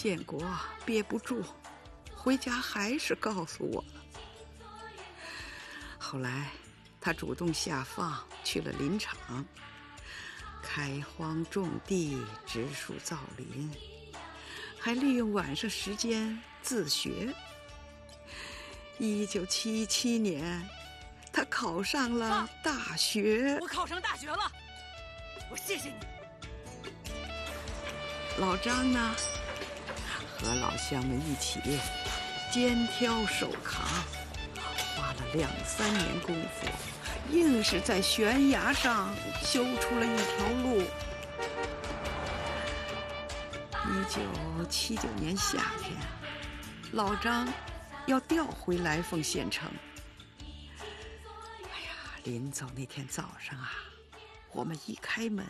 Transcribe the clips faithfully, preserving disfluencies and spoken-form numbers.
建国憋不住，回家还是告诉我了。后来他主动下放去了林场，开荒种地，植树造林，还利用晚上时间自学。一九七七年，他考上了大学。 我考上大学了，我谢谢你。 老张呢，和老乡们一起肩挑手扛，花了两三年功夫，硬是在悬崖上修出了一条路。一九七九年夏天，老张要调回来凤县城。哎呀，临走那天早上啊，我们一开门，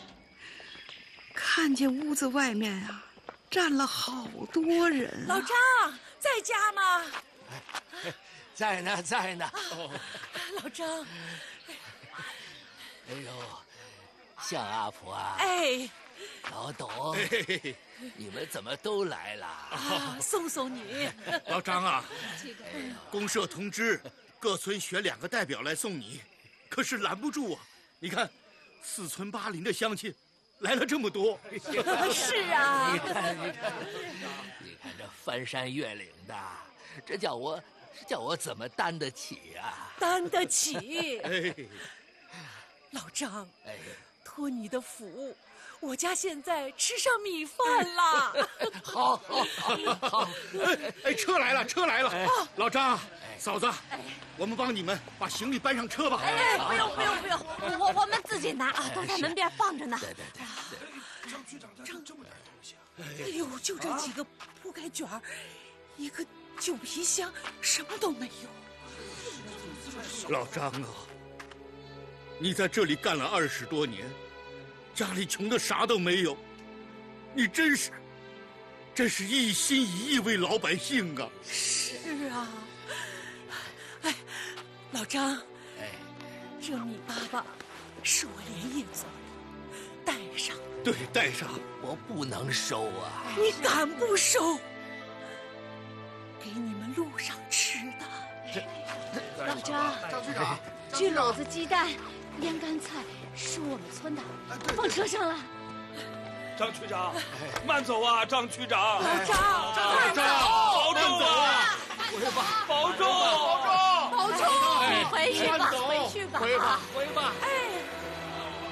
看见屋子外面啊站了好多人啊。 老张在家吗？ 哎，在呢，在呢。 哦、老张， 哎呦，向阿婆啊！ 哎， 老董，哎、你们怎么都来了？ 啊，送送你。 老张啊，公社通知各村选两个代表来送你，可是拦不住啊！你看，四村八邻的乡亲来了这么多。 是啊， 你看，你看，你看这翻山越岭的，这叫我，这叫我怎么担得起啊？ 担得起。 哎， 老张， 哎， 托你的福，我家现在吃上米饭了。 好，好，好，好！ 哎哎，车来了，车来了！哎、老张，哎、嫂子，哎、我们帮你们把行李搬上车吧。 哎，不用，不用，不用，我我们自己拿啊，都在门边放着呢。 对对对。 张局长家这么点东西啊！ 哎呦，就这几个铺盖卷儿，一个旧皮箱，什么都没有。 老张啊，你在这里干了二十多年，家里穷的啥都没有，你真是，真是一心一意为老百姓啊！ 是啊，哎，老张， 哎， 这米粑粑是我连夜做的，带上。 对，带上。 我不能收啊！ 你敢不收？给你们路上吃的。 老张， 张局长， 锯篓子鸡蛋、腌干菜是我们村的，放车上了。 张区长，慢走啊，张区长。 老张， 张长，保重啊！ 回吧， 保重，保重， 保重，回去吧，回去吧， 回吧，回吧。 哎。